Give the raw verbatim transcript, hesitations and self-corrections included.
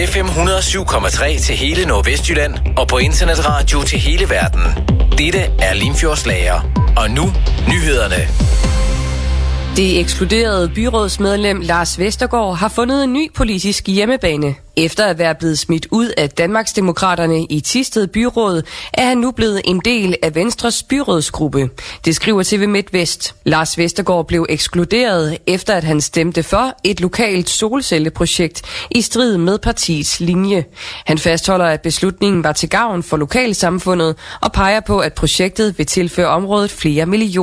F M et hundrede og syv komma tre til hele Nordvestjylland og på internetradio til hele verden. Dette er Limfjordslager. Og nu nyhederne. Det ekskluderede byrådsmedlem Lars Vestergaard har fundet en ny politisk hjemmebane. Efter at være blevet smidt ud af Danmarksdemokraterne i Thisted Byråd, er han nu blevet en del af Venstres byrådsgruppe. Det skriver T V MidtVest. Lars Vestergaard blev ekskluderet, efter at han stemte for et lokalt solcelleprojekt i strid med partiets linje. Han fastholder, at beslutningen var til gavn for lokalsamfundet og peger på, at projektet vil tilføre området flere millioner.